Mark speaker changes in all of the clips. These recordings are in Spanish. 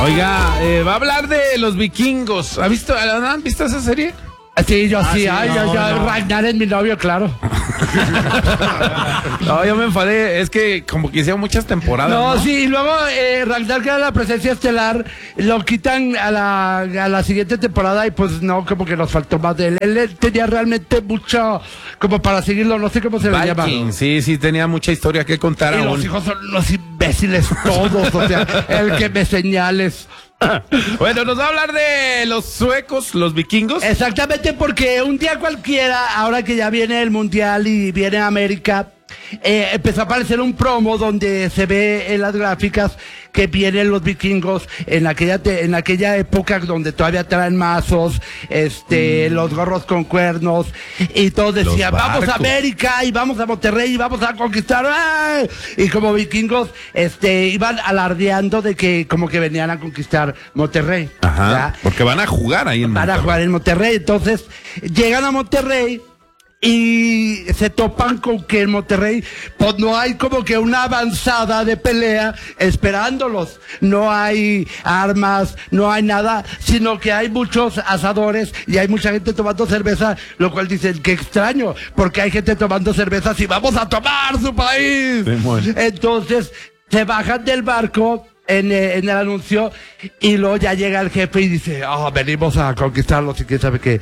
Speaker 1: Oiga, va a hablar de los vikingos. ¿Han visto esa serie?
Speaker 2: Sí, yo sí,
Speaker 1: no.
Speaker 2: Ragnar es mi novio, claro.
Speaker 1: No, yo me enfadé, es que como que hicieron muchas temporadas.
Speaker 2: No, sí, y luego Ragnar, que era la presencia estelar, lo quitan a la siguiente temporada y pues no, como que nos faltó más de él. Él tenía realmente mucho como para seguirlo, no sé cómo se le llama.
Speaker 1: Sí, tenía mucha historia que contar.
Speaker 2: Y
Speaker 1: aún.
Speaker 2: los hijos son los imbéciles todos, o sea, el que me señales.
Speaker 1: Bueno, nos va a hablar de los suecos, los vikingos.
Speaker 2: Exactamente, porque un día cualquiera, ahora que ya viene el Mundial y viene América, empezó a aparecer un promo donde se ve en las gráficas que vienen los vikingos en aquella época donde todavía traen mazos, los gorros con cuernos, y todos decían, vamos a América y vamos a Monterrey y vamos a conquistar, ¡ay! Y como vikingos, iban alardeando de que como que venían a conquistar Monterrey.
Speaker 1: Ajá,
Speaker 2: ¿ya?
Speaker 1: porque van a jugar ahí en Monterrey.
Speaker 2: Van a jugar en Monterrey, entonces llegan a Monterrey y se topan con que en Monterrey pues no hay como que una avanzada de pelea esperándolos, no hay armas, no hay nada, sino que hay muchos asadores y hay mucha gente tomando cerveza, lo cual dicen que extraño, porque hay gente tomando cerveza si vamos a tomar su país. Entonces se bajan del barco en el anuncio y luego ya llega el jefe y dice, venimos a conquistarlos y quién sabe qué.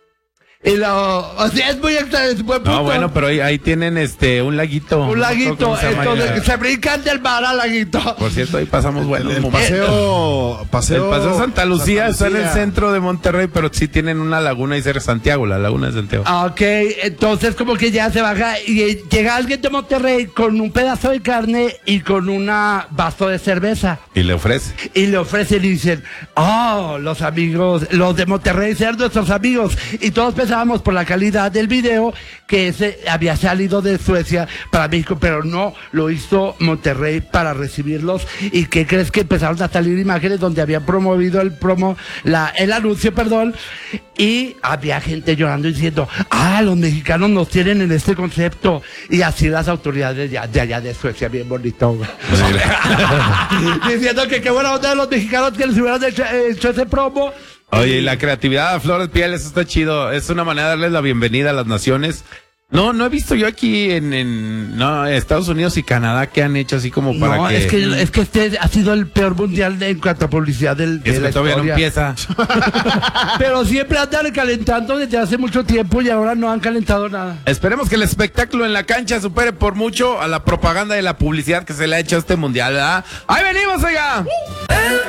Speaker 2: O sea, es muy extraño, es buen punto.
Speaker 1: No, bueno, pero ahí tienen un laguito.
Speaker 2: Un laguito, entonces se brincan del mar al laguito.
Speaker 1: Por cierto, ahí pasamos buenos
Speaker 3: El
Speaker 1: momentos.
Speaker 3: paseo
Speaker 1: El paseo Santa Lucía está en el centro de Monterrey, pero sí tienen una laguna y cerca de Santiago, la laguna de Santiago.
Speaker 2: Ok, entonces como que ya se baja y llega alguien de Monterrey con un pedazo de carne y con una vaso de cerveza.
Speaker 1: Y le ofrece.
Speaker 2: Y le ofrecen y dicen, los amigos, los de Monterrey sean nuestros amigos. Y todos pensábamos por la calidad del video que ese había salido de Suecia para México, pero no, lo hizo Monterrey para recibirlos. ¿Y qué crees? Que empezaron a salir imágenes donde habían promovido el anuncio, y había gente llorando y diciendo, los mexicanos nos tienen en este concepto. Y así las autoridades de allá de Suecia, bien bonito. Diciendo que qué buena onda de los mexicanos que les hubieran hecho ese promo.
Speaker 1: Oye, y la creatividad a flor de piel, eso está chido. Es una manera de darles la bienvenida a las naciones. No he visto yo aquí en Estados Unidos y Canadá que han hecho así como para que...
Speaker 2: es que este ha sido el peor mundial en cuanto a publicidad de la
Speaker 1: todavía no
Speaker 2: historia.
Speaker 1: empieza.
Speaker 2: Pero siempre andan calentando desde hace mucho tiempo y ahora no han calentado nada.
Speaker 1: Esperemos que el espectáculo en la cancha supere por mucho a la propaganda y la publicidad que se le ha hecho a este mundial, ¿verdad? ¡Ahí venimos, oiga!